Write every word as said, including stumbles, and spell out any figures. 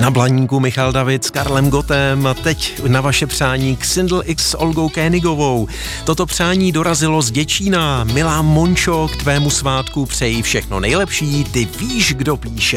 Na Blaníku Michal David s Karlem Gottem a teď na vaše přání k Sindel X s Olgou Kénigovou. Toto přání dorazilo z Děčína. Milá Mončo, k tvému svátku přeji všechno nejlepší, ty víš, kdo píše.